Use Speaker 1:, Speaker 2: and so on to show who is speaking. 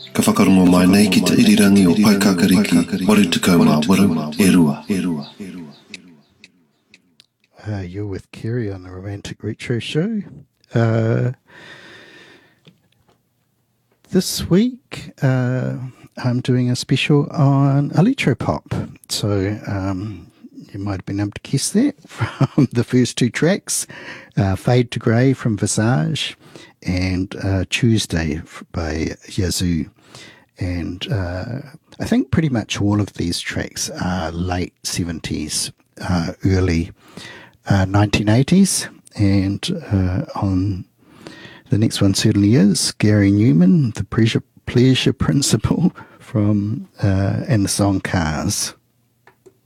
Speaker 1: Ka whakarongo mai nei ki te irirangi o Pai Kakariki, Waru Tukau Mā Waru, e rua.
Speaker 2: You're with Kerry on the Romantic Retro Show. This week, I'm doing a special on electropop. So you might have been able to guess that from the first two tracks, Fade to Grey from Visage and Tuesday by Yazoo. And I think pretty much all of these tracks are late 70s, early 1980s. And on the next one certainly is Gary Newman, The Pleasure Principle from and the song Cars.